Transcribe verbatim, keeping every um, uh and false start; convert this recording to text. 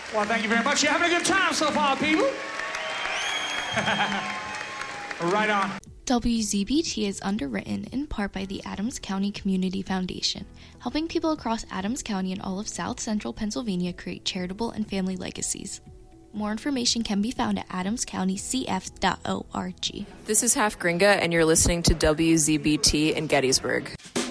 Well, thank you very much. You're having a good time so far, people. Right on. W Z B T is underwritten in part by the Adams County Community Foundation, helping people across Adams County and all of South Central Pennsylvania create charitable and family legacies. More information can be found at adams county c f dot org. This is Half Gringa, and you're listening to W Z B T in Gettysburg.